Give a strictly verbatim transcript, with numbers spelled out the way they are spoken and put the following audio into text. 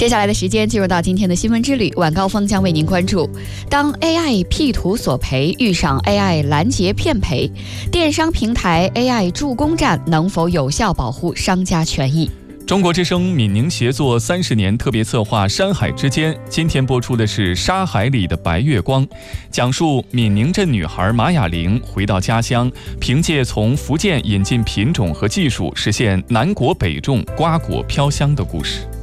接下来的时间进入到今天的新闻之旅，晚高峰将为您关注：当 A I 辟图索赔遇上 A I 拦截骗赔，电商平台 A I 助攻战能否有效保护商家权益？ 中国之声闽宁协作三十年特别策划《山海之间》，今天播出的是《沙海里的白月光》，讲述闽宁镇女孩马雅玲回到家乡，凭借从福建引进品种和技术，实现南国北种、瓜果飘香的故事。